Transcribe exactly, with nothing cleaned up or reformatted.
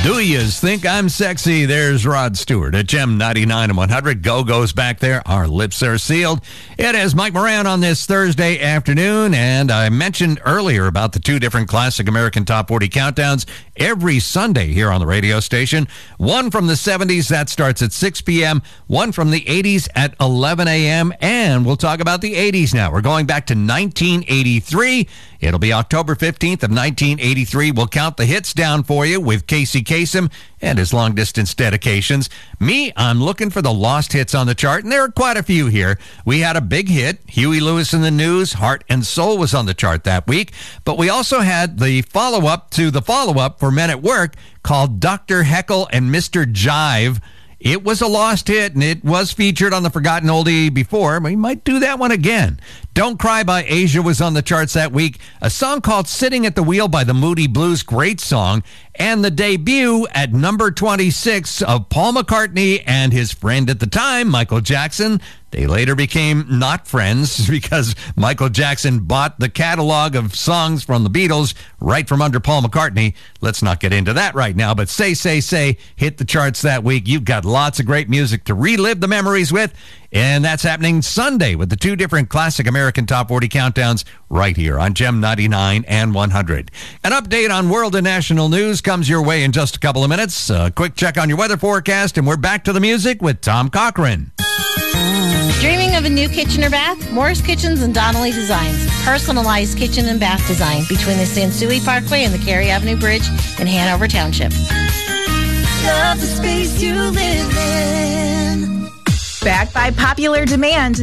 Do yous think I'm sexy? There's Rod Stewart at Gem ninety-nine and one hundred. Go-Go's back there. Our lips are sealed. It is Mike Moran on this Thursday afternoon, and I mentioned earlier about the two different classic American Top forty countdowns every Sunday here on the radio station. One from the seventies, that starts at six p.m., one from the eighties at eleven a.m., and we'll talk about the eighties now. We're going back to nineteen eighty-three. It'll be October fifteenth of nineteen eighty-three. We'll count the hits down for you with Casey Kasem and his long-distance dedications. Me, I'm looking for the lost hits on the chart, and there are quite a few here. We had a big hit. Huey Lewis in the News, Heart and Soul was on the chart that week. But we also had the follow-up to the follow-up for Men at Work called Doctor Heckle and Mister Jive. It was a lost hit, and it was featured on the Forgotten Oldie before. We might do that one again. Don't Cry by Asia was on the charts that week. A song called Sitting at the Wheel by the Moody Blues, great song. And the debut at number twenty-six of Paul McCartney and his friend at the time, Michael Jackson. They later became not friends because Michael Jackson bought the catalog of songs from the Beatles right from under Paul McCartney. Let's not get into that right now, but Say, Say, Say hit the charts that week. You've got lots of great music to relive the memories with, and that's happening Sunday with the two different classic American Top forty countdowns right here on Gem ninety-nine and one hundred. An update on world and national news comes your way in just a couple of minutes. A quick check on your weather forecast, and we're back to the music with Tom Cochran. Dreaming of a new kitchen or bath? Morris Kitchens and Donnelly Designs. Personalized kitchen and bath design between the Sansui Parkway and the Cary Avenue Bridge in Hanover Township. Love the space you live in. Backed by popular demand,